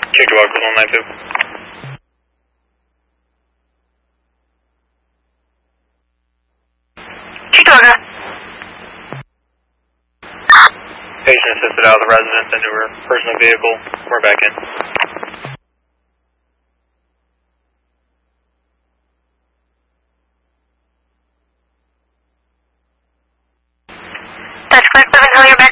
Check your locals on 92. Chicago. Patient assisted out of the residence into her personal vehicle. We're back in. That's correct, 11, tell your